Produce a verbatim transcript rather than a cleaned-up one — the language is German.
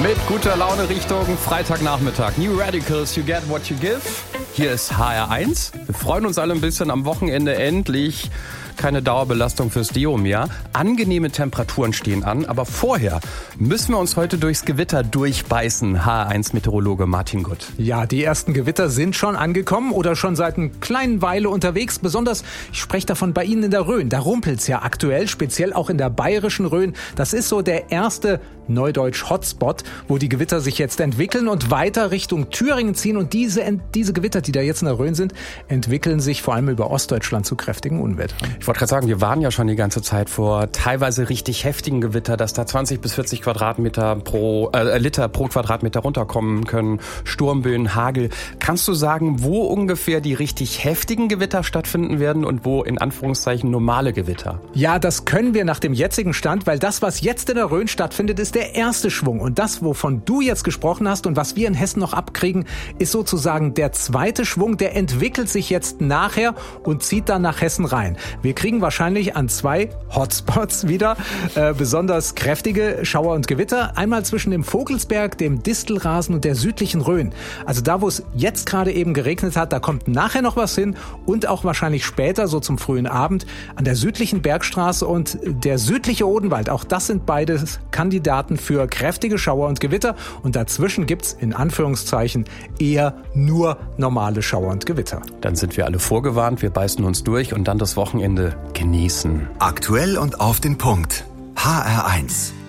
Mit guter Laune Richtung Freitagnachmittag. New Radicals, you get what you give. Hier ist H R eins. Wir freuen uns alle ein bisschen am Wochenende endlich. Keine Dauerbelastung fürs Deo mehr. Angenehme Temperaturen stehen an, aber vorher müssen wir uns heute durchs Gewitter durchbeißen. H R eins Meteorologe Martin Gutt. Ja, die ersten Gewitter sind schon angekommen oder schon seit einer kleinen Weile unterwegs. Besonders, ich spreche davon bei Ihnen in der Rhön. Da rumpelt's ja aktuell, speziell auch in der bayerischen Rhön. Das ist so der erste Neudeutsch Hotspot, wo die Gewitter sich jetzt entwickeln und weiter Richtung Thüringen ziehen. Und diese, diese Gewitter, die da jetzt in der Rhön sind, entwickeln sich vor allem über Ostdeutschland zu kräftigen Unwettern. Ich wollte gerade sagen, wir waren ja schon die ganze Zeit vor teilweise richtig heftigen Gewitter, dass da zwanzig bis vierzig Quadratmeter pro äh, Liter pro Quadratmeter runterkommen können, Sturmböen, Hagel. Kannst du sagen, wo ungefähr die richtig heftigen Gewitter stattfinden werden und wo in Anführungszeichen normale Gewitter? Ja, das können wir nach dem jetzigen Stand, weil das, was jetzt in der Rhön stattfindet, ist der erste Schwung. Und das, wovon du jetzt gesprochen hast und was wir in Hessen noch abkriegen, ist sozusagen der zweite Schwung. Der entwickelt sich jetzt nachher und zieht dann nach Hessen rein. Wir kriegen wahrscheinlich an zwei Hotspots wieder äh, besonders kräftige Schauer und Gewitter. Einmal zwischen dem Vogelsberg, dem Distelrasen und der südlichen Rhön. Also da, wo es jetzt gerade eben geregnet hat, da kommt nachher noch was hin und auch wahrscheinlich später, so zum frühen Abend, an der südlichen Bergstraße und der südliche Odenwald. Auch das sind beides Kandidaten für kräftige Schauer und Gewitter. Und dazwischen gibt's in Anführungszeichen eher nur normale Schauer und Gewitter. Dann sind wir alle vorgewarnt, wir beißen uns durch und dann das Wochenende genießen. Aktuell und auf den Punkt. H R eins.